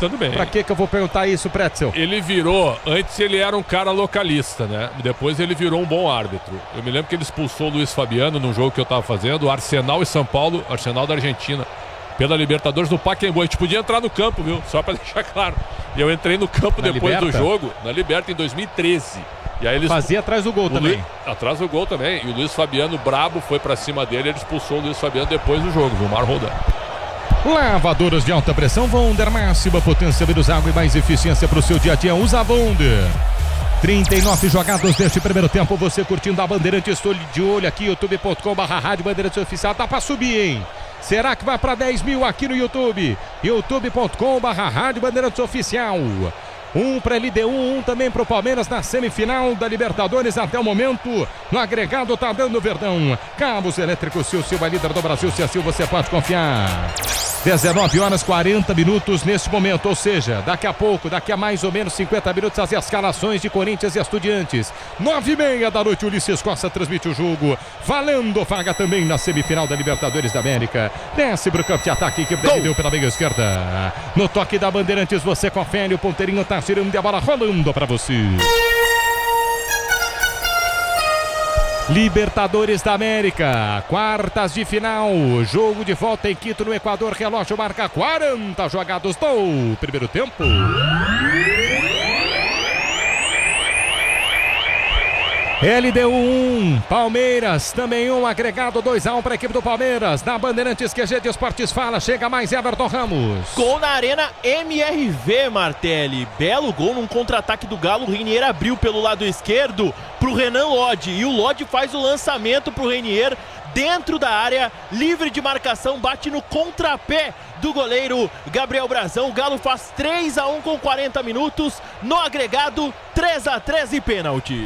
acertando bem. Pra que eu vou perguntar isso, Pretzel? Ele virou, antes ele era um cara localista, né? Depois ele virou um bom árbitro. Eu me lembro que ele expulsou o Luiz Fabiano num jogo que eu tava fazendo, Arsenal e São Paulo, Arsenal da Argentina, pela Libertadores no Pacaembu. A gente podia entrar no campo, viu? Só pra deixar claro. E eu entrei no campo depois do jogo, na Liberta, em 2013. E aí eles... Fazia atrás do gol também. Atrás do gol também. E o Luiz Fabiano, brabo, foi pra cima dele. Ele expulsou o Luiz Fabiano depois do jogo, viu? O Mar rodando. Lavadoras de alta pressão Wonder, máxima potência, menos água e mais eficiência para o seu dia a dia. Usa Wonder. 39 jogados neste primeiro tempo. Você curtindo a Bandeirantes, estou de olho aqui, youtube.com/rádio Bandeirantes Oficial. Tá para subir, hein? Será que vai para 10 mil aqui no YouTube? youtube.com/rádio Bandeirantes Oficial. Um para LDU, um também para o Palmeiras na semifinal da Libertadores até o momento. No agregado tá dando Verdão. Cabos elétricos, se o Silva é líder do Brasil, se assim você pode confiar. 19 horas 40 minutos neste momento, ou seja, daqui a pouco, daqui a mais ou menos 50 minutos, as escalações de Corinthians e Estudiantes. 9h30 da noite, Ulisses Costa transmite o jogo, valendo vaga também na semifinal da Libertadores da América. Desce pro campo de ataque, que deu pela meia esquerda. No toque da Bandeirantes, você confere, o ponteirinho tá tirando a bola rolando para você. Libertadores da América, quartas de final, jogo de volta em Quito, no Equador, relógio marca 40 jogados do primeiro tempo. LDU 1, Palmeiras também 1, agregado 2-1 para a equipe do Palmeiras. Na Bandeirantes QG de Esportes fala, chega mais Everton Ramos. Gol na Arena MRV, Martelli. Belo gol num contra-ataque do Galo. O Reinier abriu pelo lado esquerdo pro Renan Lodge. E o Lodge faz o lançamento pro Reinier dentro da área, livre de marcação, bate no contrapé do goleiro Gabriel Brazão. O Galo faz 3-1 com 40 minutos. No agregado, 3-3 e pênaltis.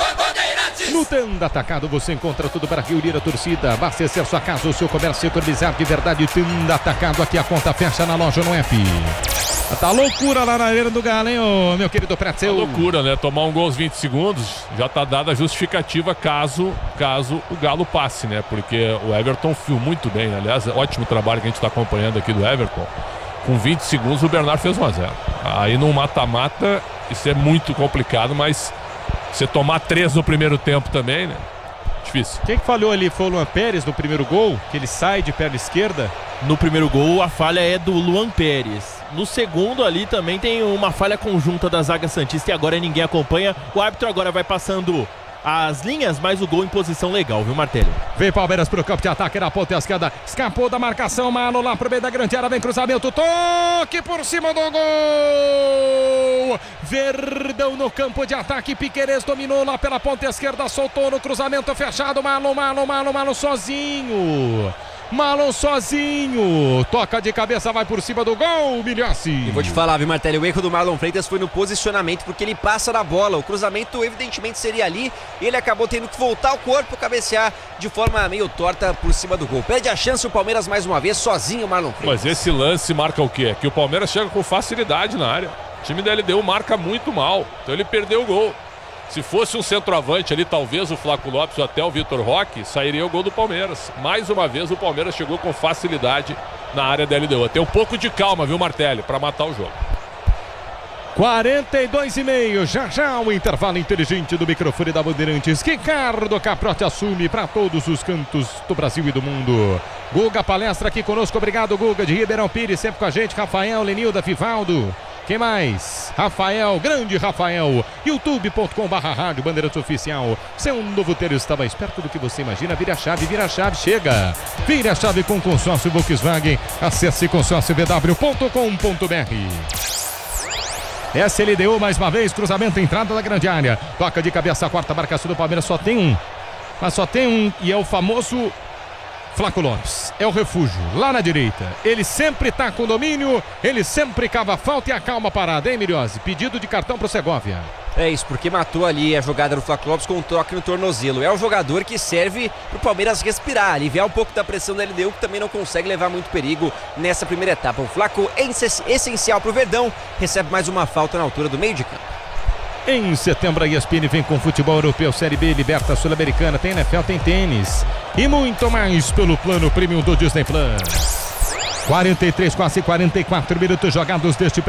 No Tenda Atacado você encontra tudo para reunir a torcida. Basta ser sua casa, o seu comércio, economizar de verdade. Tenda Atacado, aqui a conta fecha na loja no app. Tá loucura lá na Arena do Galo, hein, meu querido Pretzel? Tá loucura, né? Tomar um gol aos 20 segundos, já tá dada a justificativa caso o Galo passe, né? Porque o Everton viu muito bem, aliás, ótimo trabalho que a gente tá acompanhando aqui do Everton. Com 20 segundos o Bernardo fez 1-0. Aí no mata-mata, isso é muito complicado, mas você tomar 3 no primeiro tempo também, né? Difícil. Quem que falhou ali foi o Luan Pérez no primeiro gol, que ele sai de perna esquerda. No primeiro gol a falha é do Luan Pérez. No segundo ali também tem uma falha conjunta da zaga santista e agora ninguém acompanha. O árbitro agora vai passando as linhas, mas o gol em posição legal, viu, Martelli? Vem Palmeiras pro campo de ataque na ponta esquerda. Escapou da marcação, Malo lá pro meio da grande área. Vem cruzamento, toque por cima do gol. Verdão no campo de ataque. Piquerez dominou lá pela ponta esquerda. Soltou no cruzamento fechado. Malo sozinho. Marlon sozinho, toca de cabeça, vai por cima do gol, Milhassi. E vou te falar, viu, Martelli, o erro do Marlon Freitas foi no posicionamento, porque ele passa na bola, o cruzamento evidentemente seria ali, ele acabou tendo que voltar o corpo, cabecear de forma meio torta por cima do gol. Perde a chance o Palmeiras mais uma vez, sozinho o Marlon Freitas. Mas esse lance marca o quê? Que o Palmeiras chega com facilidade na área. O time da LDU marca muito mal, então ele perdeu o gol. Se fosse um centroavante ali, talvez o Flaco Lopes ou até o Vitor Roque, sairia o gol do Palmeiras. Mais uma vez o Palmeiras chegou com facilidade na área da LDU. Tem um pouco de calma, viu, Martelli, para matar o jogo. 42,5, já o intervalo inteligente do microfone da Bandeirantes. Ricardo Caprotti assume para todos os cantos do Brasil e do mundo. Guga palestra aqui conosco, obrigado Guga de Ribeirão Pires, sempre com a gente. Rafael, Lenilda, Fivaldo. Quem mais? Rafael, grande Rafael. youtube.com/rádio Bandeirantes Oficial. Seu novo ter está mais perto do que você imagina. Vira a chave, chega. Vira a chave com consórcio Volkswagen. Acesse consórciovw.com.br. SLDU mais uma vez, cruzamento, entrada da grande área. Toca de cabeça, a quarta marcação do Palmeiras, só tem um. Mas só tem um e é o famoso Flaco Lopes, é o refúgio, lá na direita. Ele sempre tá com domínio, ele sempre cava falta e acalma a parada, hein, Miriose? Pedido de cartão pro Segovia. É isso, porque matou ali a jogada do Flaco Lopes com um toque no tornozelo. É o jogador que serve pro Palmeiras respirar, aliviar um pouco da pressão da LDU, que também não consegue levar muito perigo nessa primeira etapa. O Flaco é essencial pro Verdão, recebe mais uma falta na altura do meio de campo. Em setembro a ESPN vem com futebol europeu, Série B, Liberta Sul-Americana, tem NFL, tem tênis e muito mais pelo plano premium do Disney Plus. 43, quase 44 minutos jogados deste